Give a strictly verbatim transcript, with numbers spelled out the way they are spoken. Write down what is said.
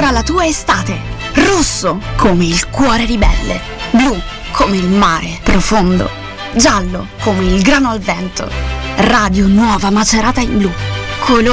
sarà la tua estate. Rosso come il cuore ribelle, blu come il mare profondo, giallo come il grano al vento. Radio Nuova Macerata in blu. Colori